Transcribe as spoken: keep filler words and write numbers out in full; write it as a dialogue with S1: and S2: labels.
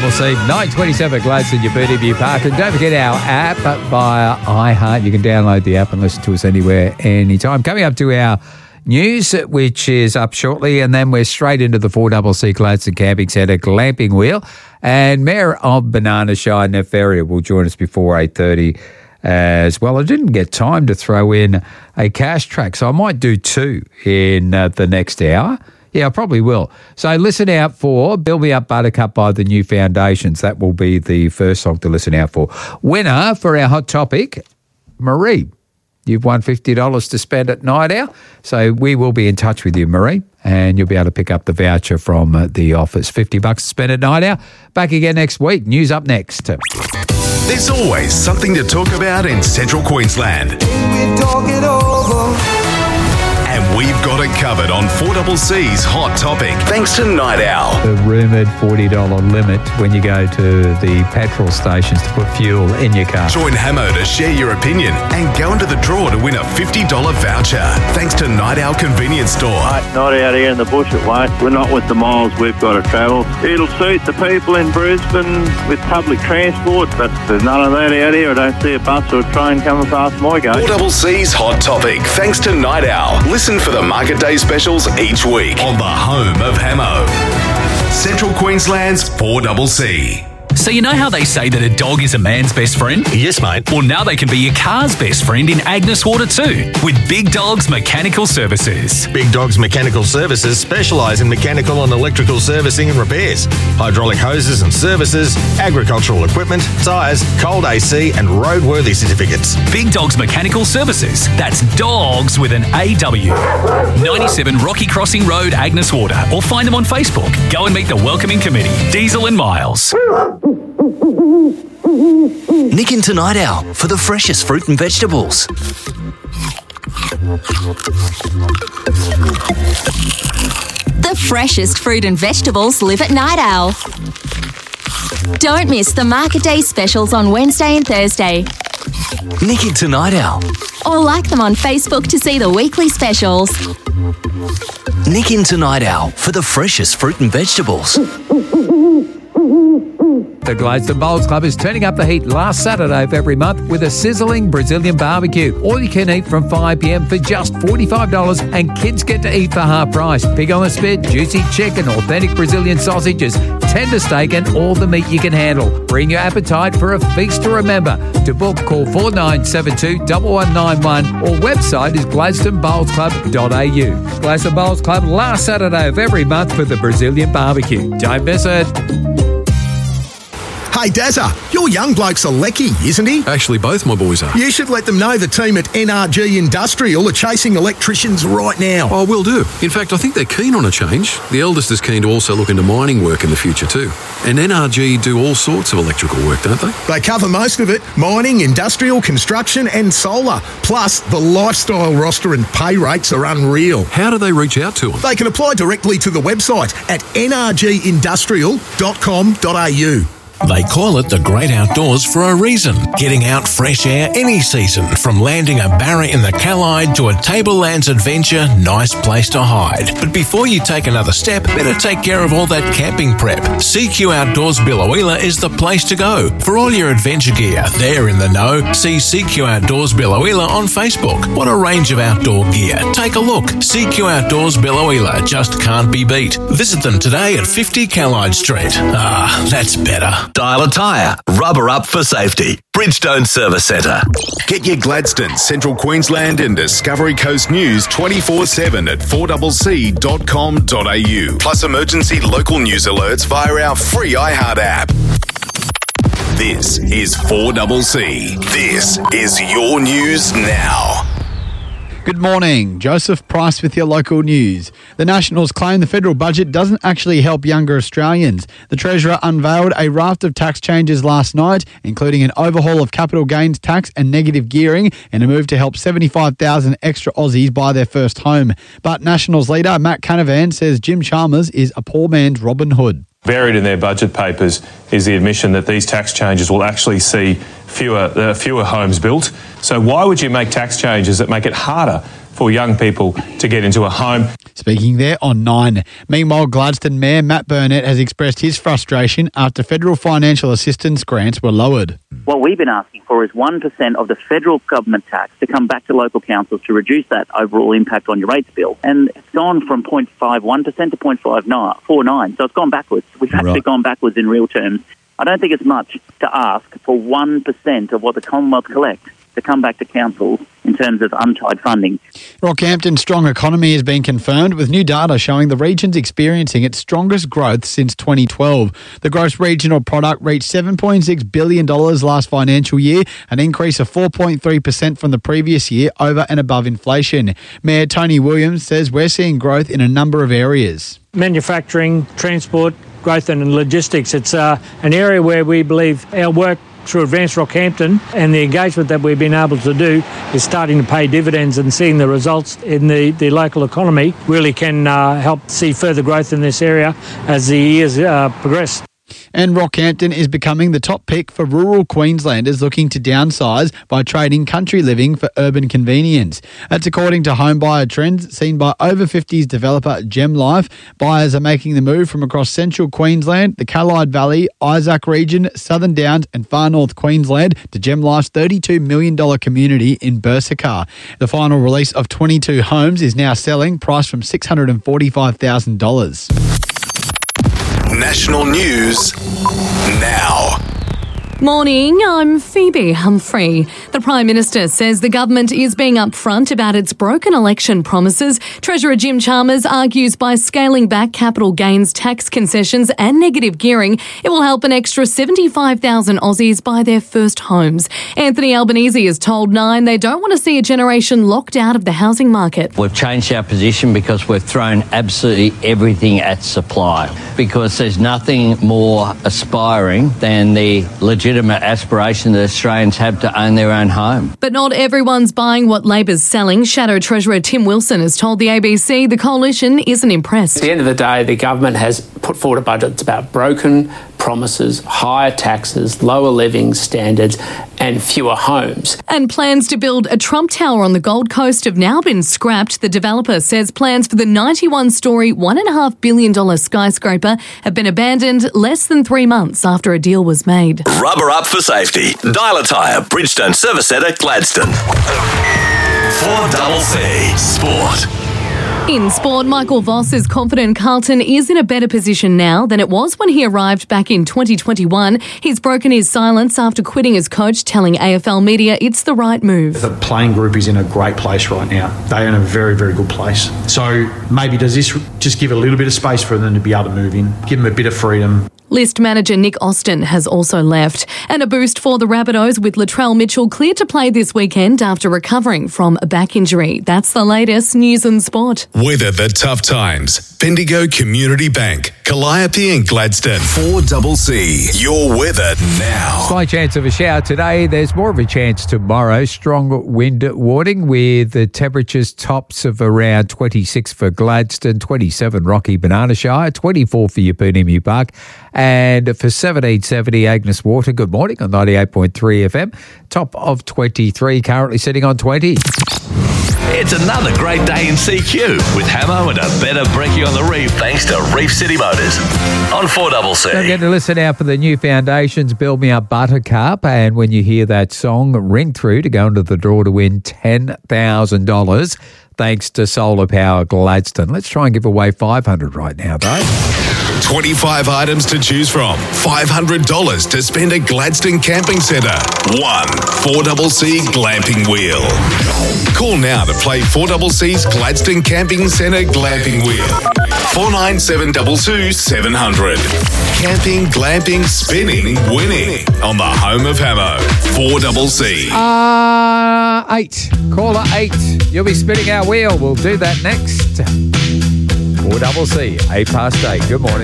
S1: double C, nine twenty-seven Gladstone, your B D B Park. And don't forget our app via iHeart. You can download the app and listen to us anywhere, anytime. Coming up to our news, which is up shortly, and then we're straight into the four C C Gladstone Camping Centre glamping wheel. And Mayor of Banana Shire, Nefaria, will join us before eight thirty as well. I didn't get time to throw in a cash track, so I might do two in uh, the next hour. Yeah, I probably will. So listen out for Build Me Up Buttercup by the New Foundations. That will be the first song to listen out for. Winner for our hot topic, Marie. You've won fifty dollars to spend at Night Owl. So we will be in touch with you, Marie, and you'll be able to pick up the voucher from uh, the office. fifty bucks to spend at Night Owl. Back again next week. News up next.
S2: There's always something to talk about in Central Queensland.
S3: We talk it over.
S2: And we've got it covered on four C C's Hot Topic, thanks to Night Owl.
S1: The rumoured forty dollars limit when you go to the petrol stations to put fuel in your car.
S2: Join Hamo to share your opinion and go into the draw to win a fifty dollars voucher, thanks to Night Owl Convenience Store.
S4: Mate, not out here in the bush it won't. We're not with the miles we've got to travel. It'll suit the people in Brisbane with public transport, but there's none of that out here. I don't see a bus or a train coming past my gate.
S2: four C C's Hot Topic, thanks to Night Owl. Listen for the Market Day specials each week on the home of Hamo. Central Queensland's four C C.
S5: So you know how they say that a dog is a man's best friend?
S6: Yes, mate.
S5: Well, now they can be your car's best friend in Agnes Water too, with Big Dogs Mechanical Services.
S6: Big Dogs Mechanical Services specialise in mechanical and electrical servicing and repairs, hydraulic hoses and services, agricultural equipment, tyres, cold A C and roadworthy certificates.
S5: Big Dogs Mechanical Services. That's dogs with an A W. ninety-seven Rocky Crossing Road, Agnes Water, or find them on Facebook. Go and meet the welcoming committee, Diesel and Miles.
S7: Nick into Night Owl for the freshest fruit and vegetables.
S8: The freshest fruit and vegetables live at Night Owl. Don't miss the Market Day specials on Wednesday and Thursday.
S7: Nick into Night Owl.
S8: Or like them on Facebook to see the weekly specials.
S7: Nick into Night Owl for the freshest fruit and vegetables.
S1: The Gladstone Bowls Club is turning up the heat last Saturday of every month with a sizzling Brazilian barbecue. All you can eat from five p.m. for just forty-five dollars, and kids get to eat for half price. Pig on the spit, juicy chicken, authentic Brazilian sausages, tender steak and all the meat you can handle. Bring your appetite for a feast to remember. To book, call four nine seven two, one one nine one or website is gladstone bowls club dot a u. Gladstone Bowls Club last Saturday of every month for the Brazilian barbecue. Don't miss it.
S9: Hey, Dazza, your young bloke's a lecky, isn't he?
S10: Actually, both my boys are.
S9: You should let them know the team at N R G Industrial are chasing electricians right now.
S10: Oh, will do. In fact, I think they're keen on a change. The eldest is keen to also look into mining work in the future too. And N R G do all sorts of electrical work, don't they?
S9: They cover most of it. Mining, industrial, construction and solar. Plus, the lifestyle roster and pay rates are unreal.
S10: How do they reach out to them?
S9: They can apply directly to the website at n r g industrial dot com dot a u.
S11: They call it the great outdoors for a reason. Getting out fresh air any season, from landing a barra in the Callide to a Tablelands adventure, nice place to hide. But before you take another step, better take care of all that camping prep. C Q Outdoors Billowheeler is the place to go. For all your adventure gear, they're in the know. See C Q Outdoors Billowheeler on Facebook. What a range of outdoor gear. Take a look. C Q Outdoors Billowheeler just can't be beat. Visit them today at fifty Callide Street. Ah, that's better.
S2: Dial a tyre. Rubber up for safety. Bridgestone Service Centre. Get your Gladstone, Central Queensland and Discovery Coast news twenty-four seven at four c c dot com dot a u. Plus emergency local news alerts via our free iHeart app. This is four C C. This is your news now.
S12: Good morning. Joseph Price with your local news. The Nationals claim the federal budget doesn't actually help younger Australians. The Treasurer unveiled a raft of tax changes last night, including an overhaul of capital gains tax and negative gearing, and a move to help seventy-five thousand extra Aussies buy their first home. But Nationals leader Matt Canavan says Jim Chalmers is a poor man's Robin Hood.
S13: Buried in their budget papers is the admission that these tax changes will actually see fewer uh, fewer homes built. So why would you make tax changes that make it harder for young people to get into a home.
S12: Speaking there on Nine. Meanwhile, Gladstone Mayor Matt Burnett has expressed his frustration after federal financial assistance grants were lowered.
S14: What we've been asking for is one percent of the federal government tax to come back to local councils to reduce that overall impact on your rates bill. And it's gone from zero point five one percent to zero point five four nine. So it's gone backwards. We've actually
S1: Right.
S14: gone backwards in real terms. I don't think it's much to ask for one percent of what the Commonwealth collects to come back to councils in terms of untied funding.
S12: Rockhampton's strong economy has been confirmed with new data showing the region's experiencing its strongest growth since twenty twelve. The gross regional product reached seven point six billion dollars last financial year, an increase of four point three percent from the previous year over and above inflation. Mayor Tony Williams says we're seeing growth in a number of areas.
S15: Manufacturing, transport, growth and logistics. It's uh, an area where we believe our work through Advanced Rockhampton and the engagement that we've been able to do is starting to pay dividends, and seeing the results in the, the local economy really can uh, help see further growth in this area as the years uh, progress.
S12: And Rockhampton is becoming the top pick for rural Queenslanders looking to downsize by trading country living for urban convenience. That's according to home buyer trends seen by over fifties developer Gem Life. Buyers are making the move from across central Queensland, the Callide Valley, Isaac region, Southern Downs and far north Queensland to Gem Life's thirty-two million dollars community in Bursika. The final release of twenty-two homes is now selling, priced from six hundred forty-five thousand dollars.
S2: National news now.
S16: Morning, I'm Phoebe Humphrey. The Prime Minister says the government is being upfront about its broken election promises. Treasurer Jim Chalmers argues by scaling back capital gains tax concessions and negative gearing, it will help an extra seventy-five thousand Aussies buy their first homes. Anthony Albanese has told Nine they don't want to see a generation locked out of the housing market.
S17: We've changed our position because we've thrown absolutely everything at supply, because there's nothing more aspiring than the legitimate aspiration that Australians have to own their own home.
S16: But not everyone's buying what Labor's selling. Shadow Treasurer Tim Wilson has told the A B C the coalition isn't impressed.
S18: At the end of the day, the government has put forward a budget that's about broken promises, higher taxes, lower living standards and fewer homes.
S16: And plans to build a Trump Tower on the Gold Coast have now been scrapped. The developer says plans for the ninety-one storey, one point five billion dollars skyscraper have been abandoned less than three months after a deal was made.
S2: Rubber up for safety. Dial a tyre. Bridgestone Service Centre, Gladstone. four C Sport.
S16: In sport, Michael Voss is confident Carlton is in a better position now than it was when he arrived back in twenty twenty-one. He's broken his silence after quitting as coach, telling A F L media it's the right move.
S19: The playing group is in a great place right now. They're in a very, very good place. So maybe does this just give a little bit of space for them to be able to move in, give them a bit of freedom.
S16: List manager Nick Austin has also left. And a boost for the Rabbitohs with Latrell Mitchell cleared to play this weekend after recovering from a back injury. That's the latest news and sport.
S2: Weather the tough times. Bendigo Community Bank, Calliope and Gladstone. four C C. Your weather now.
S1: Slight chance of a shower today. There's more of a chance tomorrow. Strong wind warning with the temperatures tops of around twenty-six for Gladstone, twenty-seven Rocky Banana Shire, twenty-four for Yapunimu Park. And for seventeen seventy Agnes Water, good morning on ninety-eight point three F M. Top of twenty-three, currently sitting on twenty.
S2: It's another great day in C Q with Hamo and a better brekkie on the reef thanks to Reef City Motors on four C C.
S1: Don't get to listen out for the new foundations, Build Me Up Buttercup. And when you hear that song, ring through to go into the draw to win ten thousand dollars thanks to Solar Power Gladstone. Let's try and give away five hundred dollars right now, though.
S2: twenty-five items to choose from. five hundred dollars to spend at Gladstone Camping Centre. One four C C Glamping Wheel. Call now to play four C C's Gladstone Camping Centre Glamping Wheel. four nine seven two two seven hundred. Camping, glamping, spinning, winning on the home of Hamo. four C C.
S1: Uh, eight. Caller eight. You'll be spinning our wheel. We'll do that next. four C C, eight past eight. Good morning.